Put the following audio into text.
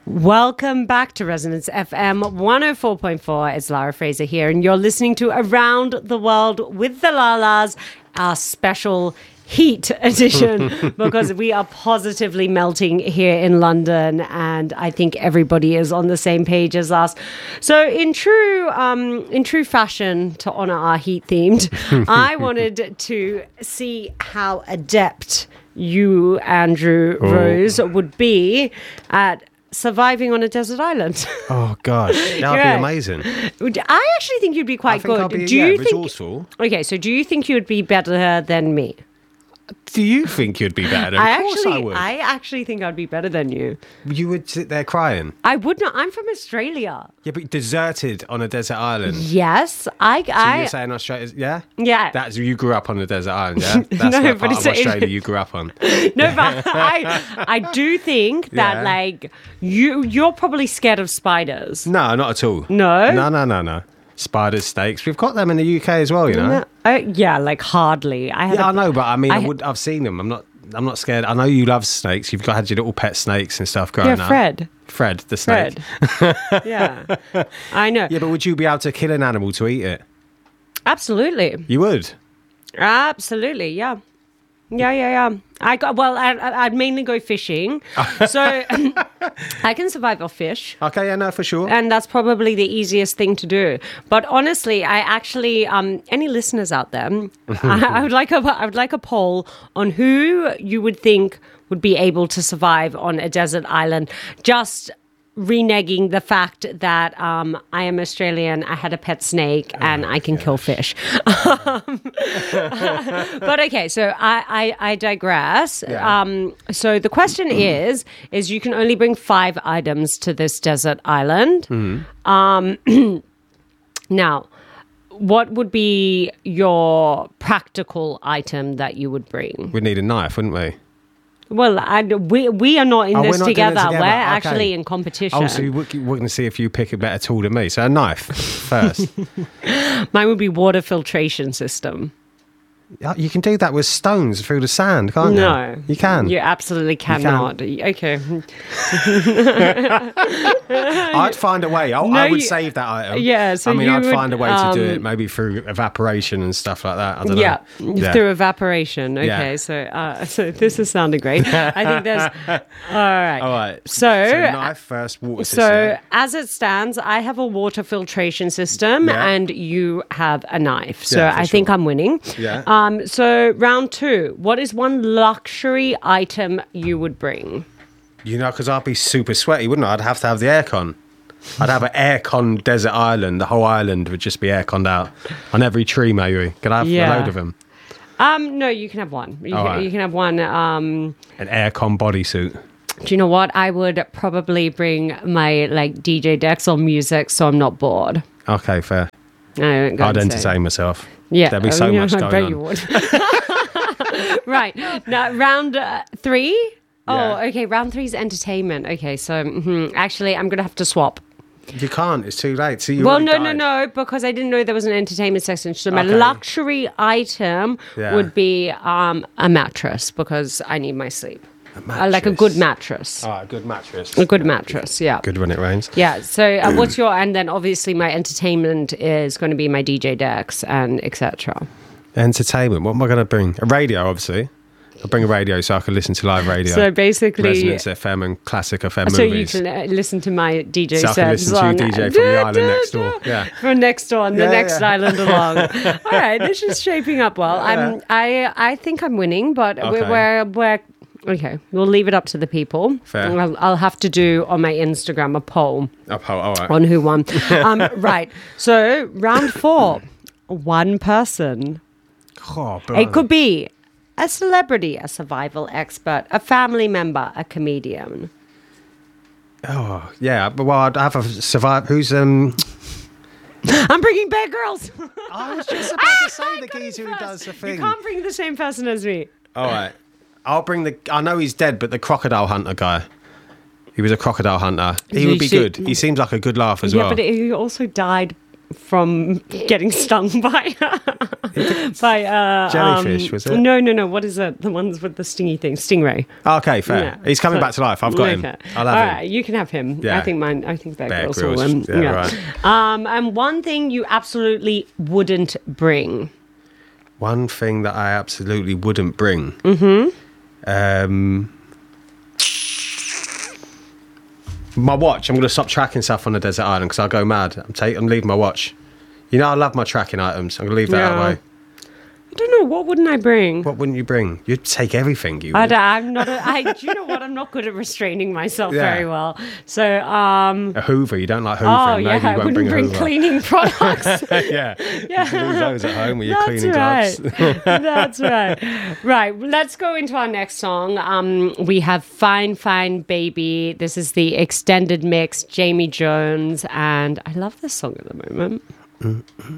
Welcome back to Resonance FM 104.4. It's Lara Fraser here, and you're listening to Around the World with the Lalas, our special heat edition, because we are positively melting here in London, and I think everybody is on the same page as us. So in true fashion, to honor our heat themed, I wanted to see how adept you, Andrew Rose, would be at surviving on a desert island. Oh gosh, that would be amazing. I actually think you'd be quite good. I'll be, resourceful. Okay, so do you think you would be better than me? Do you think you'd be better? Of course I would. I actually think I'd be better than you. You would sit there crying. I would not. I'm from Australia. Yeah, but deserted on a desert island. Yes, So you're saying Australia? Yeah. Yeah. That's you grew up on a desert island. Yeah. That's No, what but part of Australia you grew up on. No, but I do think that Yeah. like you're probably scared of spiders. No, not at all. No? No. Spiders, snakes. We've got them in the UK as well. You know. Yeah, like hardly. I know, but I mean, I've seen them. I'm not scared. I know you love snakes. You've had your little pet snakes and stuff growing up. Fred, the snake. Yeah, I know. Yeah, but would you be able to kill an animal to eat it? Absolutely. You would. Absolutely, yeah. I'd mainly go fishing, so I can survive off fish. Okay, yeah, no, for sure. And that's probably the easiest thing to do. But honestly, I actually, any listeners out there, I would like a poll on who you would think would be able to survive on a desert island. Just reneging the fact that I am Australian, I had a pet snake, and I can kill fish. But okay, so I digress. Yeah. So the question is you can only bring 5 items to this desert island. Now, what would be your practical item that you would bring? We'd need a knife, wouldn't we? Well, we are not in this together. We're Okay. actually in competition. Oh, so we're going to see if you pick a better tool than me. So a knife first. Mine would be water filtration system. You can do that with stones through the sand, can't you? No. You can. You absolutely cannot. Okay. I'd find a way. I would save that item. Yeah, so I'd find a way to do it, maybe through evaporation and stuff like that. I don't know. Yeah, through evaporation. Okay, Yeah. so this is sounding great. I think there's... All right. So knife first, water system. So as it stands, I have a water filtration system and you have a knife. So Yeah, for I think sure. I'm winning. Yeah. So round 2, what is one luxury item you would bring? You know, because I'd be super sweaty, wouldn't I? I'd have to have the aircon. I'd have an aircon desert island. The whole island would just be airconned out. On every tree, maybe. Could I have a load of them? No, you can have one. You can have one. An aircon bodysuit. Do you know what? I would probably bring my DJ decks or music so I'm not bored. Okay, fair. I'd entertain myself. Yeah. There'd be so much I bet going you on. would. Right. Now, round 3. Oh, Yeah. okay. Round 3 is entertainment. Okay, so actually, I'm going to have to swap. You can't. It's too late. So No, because I didn't know there was an entertainment section. So my luxury item would be a mattress because I need my sleep. Like a good mattress. All right, good mattress. A good mattress, yeah. Good when it rains. Yeah, so what's your... And then obviously my entertainment is going to be my DJ decks and etc. Entertainment. What am I going to bring? A radio, obviously. I'll bring a radio so I can listen to live radio. So basically... Resonance FM and Classic FM so movies. you can listen to my DJ so sets. I can listen to your DJ from the island next door. Yeah. From next door on the next island along. All right, this is shaping up well. Yeah. I think I'm winning, but Okay. we're okay. We'll leave it up to the people. Fair. I'll have to do on my Instagram a poll All right. on who won. Right. So round 4, one person. Oh, It could be a celebrity, a survival expert, a family member, a comedian. Oh, yeah. But I'd have a survive. Who's I'm bringing Bear Girls. I was just about to say the geezer who does the thing. You can't bring the same person as me. All right. I'll bring I know he's dead, but the crocodile hunter guy. He was a crocodile hunter. He would be good. He seems like a good laugh as well. Yeah, but he also died from getting stung by jellyfish, was it? No. What is it? The ones with the stingy things. Stingray. Okay, fair. Yeah. He's coming back to life. I've got him. I'll have him. All right, you can have him. Yeah. I think Bear Bear Grylls will Grylls. win. Yeah, right. And one thing you absolutely wouldn't bring. One thing that I absolutely wouldn't bring. Mm-hmm. My watch. I'm going to stop tracking stuff on the desert island because I'll go mad. I'm leaving my watch. You know, I love my tracking items. I'm going to leave that away. I don't know. What wouldn't I bring? What wouldn't you bring? You'd take everything. You I would. don't, I'm not. Do you know what? I'm not good at restraining myself Yeah. very well. So, A Hoover. You don't like Hoover. oh Maybe yeah, you I won't wouldn't bring a Hoover. cleaning products. Yeah. You can lose those at home with your cleaning right. gloves. That's right. Right. Let's go into our next song. We have Fine Fine Baby. This is the extended mix. Jamie Jones, and I love this song at the moment.